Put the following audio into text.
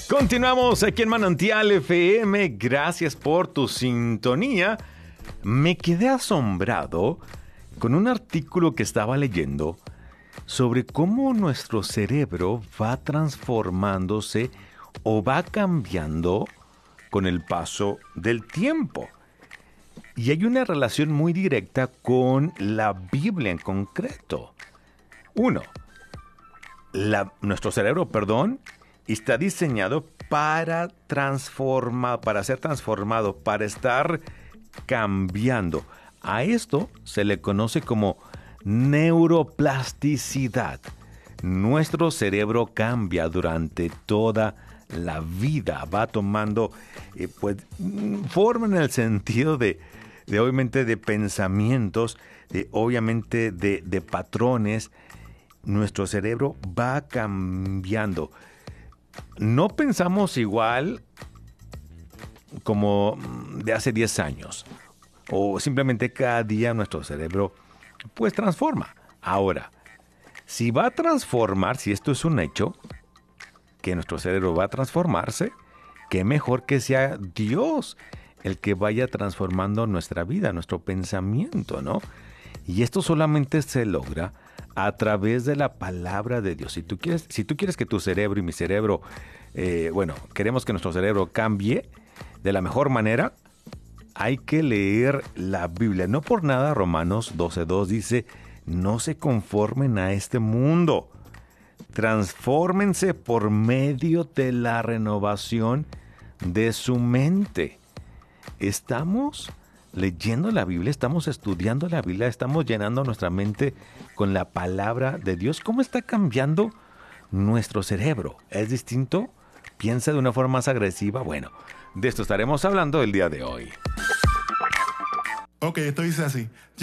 Continuamos aquí en Manantial FM. Gracias por tu sintonía. Me quedé asombrado con un artículo que estaba leyendo sobre cómo nuestro cerebro va transformándose o va cambiando con el paso del tiempo. Y hay una relación muy directa con la Biblia en concreto. Nuestro cerebro, está diseñado para ser transformado, para estar cambiando. A esto se le conoce como neuroplasticidad. Nuestro cerebro cambia durante toda la vida, va tomando forma en el sentido de obviamente de pensamientos, obviamente de patrones. Nuestro cerebro va cambiando. No pensamos igual como de hace 10 años. O simplemente cada día nuestro cerebro transforma. Ahora, si va a transformar, si esto es un hecho, que nuestro cerebro va a transformarse, qué mejor que sea Dios el que vaya transformando nuestra vida, nuestro pensamiento, ¿no? Y esto solamente se logra a través de la palabra de Dios. Si tú quieres que tu cerebro y mi cerebro, queremos que nuestro cerebro cambie de la mejor manera, hay que leer la Biblia. No por nada Romanos 12:2 dice, no se conformen a este mundo. Transfórmense por medio de la renovación de su mente. Estamos leyendo la Biblia, estamos estudiando la Biblia, estamos llenando nuestra mente con la palabra de Dios. ¿Cómo está cambiando nuestro cerebro? ¿Es distinto? ¿Piensa de una forma más agresiva? Bueno, de esto estaremos hablando el día de hoy. Ok, esto dice así.